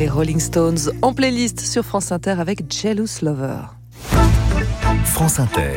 Les Rolling Stones en playlist sur France Inter avec Jealous Lover. France Inter.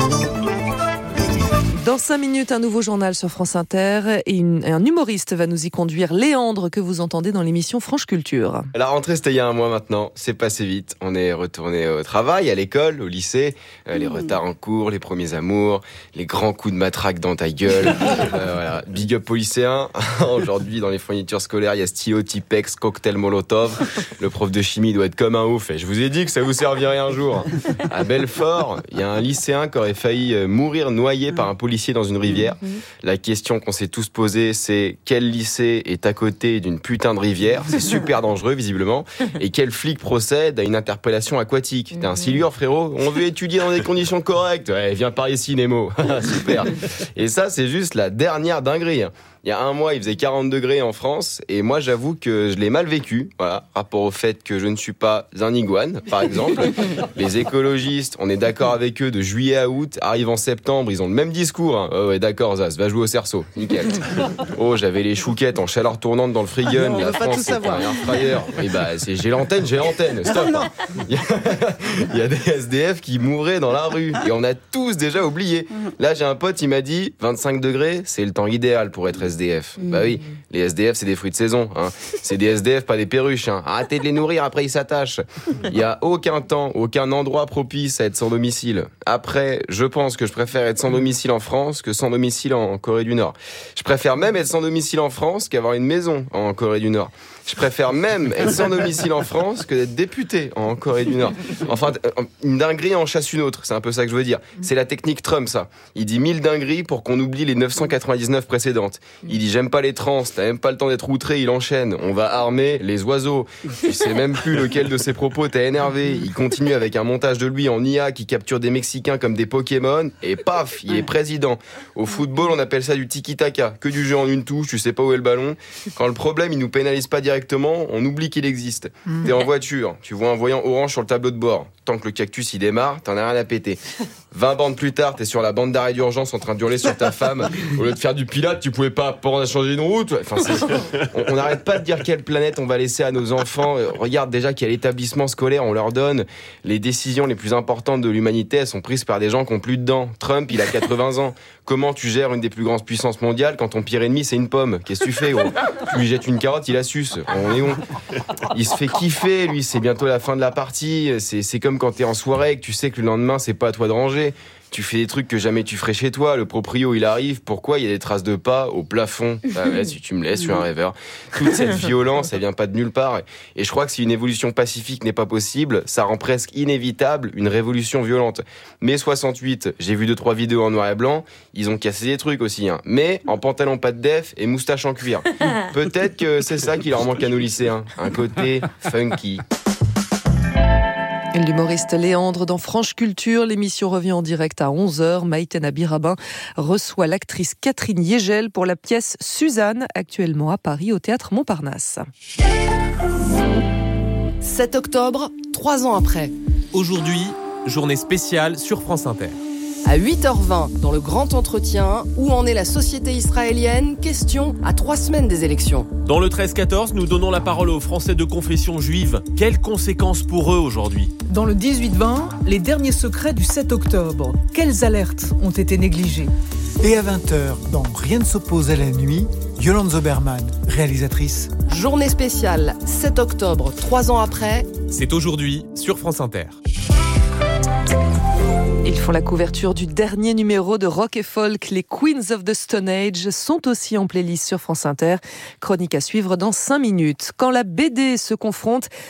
Dans 5 minutes, un nouveau journal sur France Inter et un humoriste va nous y conduire, Léandre, que vous entendez dans l'émission Franche Culture. La rentrée, c'était il y a un mois maintenant, c'est passé vite. On est retourné au travail, à l'école, au lycée, les retards en cours, les premiers amours, les grands coups de matraque dans ta gueule. Voilà. Big up aux lycéens. Aujourd'hui, dans les fournitures scolaires, il y a stylo, Tipex, cocktail Molotov. Le prof de chimie doit être comme un ouf. Et je vous ai dit que ça vous servirait un jour. À Belfort, il y a un lycéen qui aurait failli mourir noyé par un policier dans une rivière. La question qu'on s'est tous posée, c'est quel lycée est à côté d'une putain de rivière? C'est super dangereux, visiblement. Et quel flic procède à une interpellation aquatique? T'es un silure, frérot? On veut étudier dans des conditions correctes. Ouais, viens par ici, Nemo. Super. Et ça, c'est juste la dernière dinguerie. Il y a un mois, il faisait 40 degrés en France, et moi, j'avoue que je l'ai mal vécu, voilà, rapport au fait que je ne suis pas un iguane, par exemple. Les écologistes, on est d'accord avec eux de juillet à août, arrive en septembre, ils ont le même discours, hein. Oh ouais, d'accord, Zaz, va jouer au cerceau, nickel. Oh, j'avais les chouquettes en chaleur tournante dans le frigun, on la veut pas France, tout savoir. un fryer. Et bah, j'ai l'antenne, stop. Il y a des SDF qui mouraient dans la rue, et on a tous déjà oublié. Là, j'ai un pote, il m'a dit, 25 degrés, c'est le temps idéal pour être SDF. Bah oui, les SDF, c'est des fruits de saison, hein. C'est des SDF, pas des perruches, hein. Arrêtez de les nourrir, après ils s'attachent. Il y a aucun temps, aucun endroit propice à être sans domicile. Après, je pense que je préfère être sans domicile en France que sans domicile en Corée du Nord. Je préfère même être sans domicile en France qu'avoir une maison en Corée du Nord. Je préfère même être sans domicile en France que d'être député en Corée du Nord. Enfin, une dinguerie en chasse une autre, c'est un peu ça que je veux dire. C'est la technique Trump, ça. Il dit 1000 dingueries pour qu'on oublie les 999 précédentes. Il dit j'aime pas les trans, t'as même pas le temps d'être outré, il enchaîne. On va armer les oiseaux. Tu sais même plus lequel de ses propos t'a énervé. Il continue avec un montage de lui en IA qui capture des Mexicains comme des Pokémon et paf, il est président. Au football, on appelle ça du tiki-taka. Que du jeu en une touche, tu sais pas où est le ballon. Quand le problème, il nous pénalise pas directement, on oublie qu'il existe. T'es en voiture, tu vois un voyant orange sur le tableau de bord. Tant que le cactus il démarre, t'en as rien à péter. 20 bandes plus tard, t'es sur la bande d'arrêt d'urgence en train de hurler sur ta femme. Au lieu de faire du pilates, tu pouvais pas pour changer une route. Enfin, on n'arrête pas de dire quelle planète on va laisser à nos enfants. Regarde déjà quel établissement scolaire on leur donne. Les décisions les plus importantes de l'humanité, elles sont prises par des gens qui ont plus de dents. Trump, il a 80 ans. Comment tu gères une des plus grandes puissances mondiales quand ton pire ennemi c'est une pomme? Qu'est-ce que tu fais, gros? Tu lui jettes une carotte, il la suce. Il se fait kiffer, lui, c'est bientôt la fin de la partie. C'est comme quand t'es en soirée et que tu sais que le lendemain c'est pas à toi de ranger. Tu fais des trucs que jamais tu ferais chez toi. Le proprio, il arrive. Pourquoi il y a des traces de pas au plafond? Bah ouais, si tu me laisses, je suis un rêveur. Toute cette violence, elle vient pas de nulle part. Et je crois que si une évolution pacifique n'est pas possible, ça rend presque inévitable une révolution violente. Mai 68, j'ai vu 2-3 vidéos en noir et blanc. Ils ont cassé des trucs aussi, hein. Mais en pantalon pas de def et moustache en cuir. Peut-être que c'est ça qui leur manque à nos lycéens. Un côté funky. L'humoriste Léandre dans Franche Culture. L'émission revient en direct à 11h. Maïten Abirabin reçoit l'actrice Catherine Yegel pour la pièce Suzanne, actuellement à Paris au Théâtre Montparnasse. 7 octobre, 3 ans après. Aujourd'hui, journée spéciale sur France Inter. À 8h20, dans le grand entretien, où en est la société israélienne? Question à 3 semaines des élections. Dans le 13-14, nous donnons la parole aux Français de confession juive. Quelles conséquences pour eux aujourd'hui? Dans le 18-20, les derniers secrets du 7 octobre. Quelles alertes ont été négligées? Et à 20h, dans Rien ne s'oppose à la nuit, Yolande Zoberman, réalisatrice. Journée spéciale, 7 octobre, 3 ans après. C'est aujourd'hui sur France Inter. Ils font la couverture du dernier numéro de Rock et Folk. Les Queens of the Stone Age sont aussi en playlist sur France Inter. Chronique à suivre dans 5 minutes. Quand la BD se confronte